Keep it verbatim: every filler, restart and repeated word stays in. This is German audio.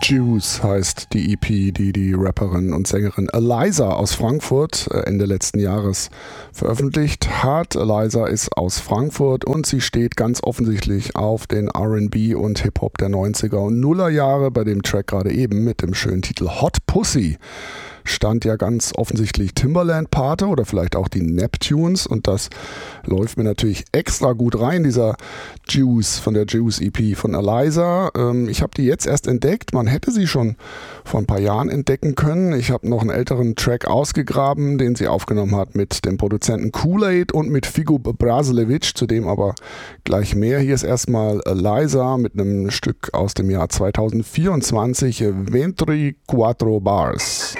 Juice heißt die E P, die die Rapperin und Sängerin Eliza aus Frankfurt Ende letzten Jahres veröffentlicht hat. Eliza ist aus Frankfurt und sie steht ganz offensichtlich auf den R and B und Hip-Hop der neunziger und Nuller Jahre. Bei dem Track gerade eben mit dem schönen Titel Hot Pussy stand ja ganz offensichtlich Timbaland Pate oder vielleicht auch die Neptunes, und das läuft mir natürlich extra gut rein, dieser Juice von der Juice E P von Eliza. Ähm, ich habe die jetzt erst entdeckt, man hätte sie schon vor ein paar Jahren entdecken können. Ich habe noch einen älteren Track ausgegraben, den sie aufgenommen hat mit dem Produzenten Kool-Aid und mit Figo Brasilevic, zu dem aber gleich mehr. Hier ist erstmal Eliza mit einem Stück aus dem Jahr zweitausendvierundzwanzig, veinticuatro Bars.